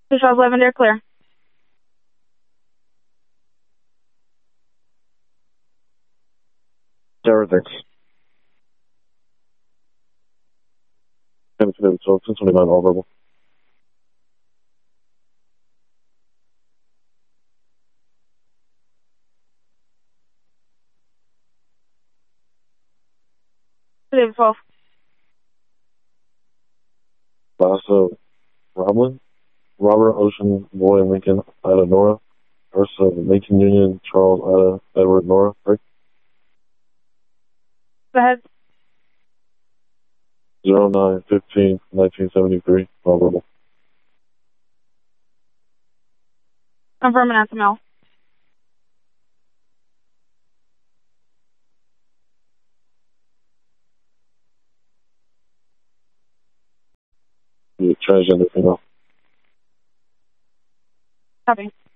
Charles Lavender, clear. Everything. 10-29, all verbal. David 12. Lassa Roblin, Robert Ocean, Boy Lincoln, Ida Nora, Ursa Lincoln Union, Charles Ida Edward Nora, Rick. Go ahead. 09-15-1973, all verbal. Confirm and SML. Transgender female. Copy.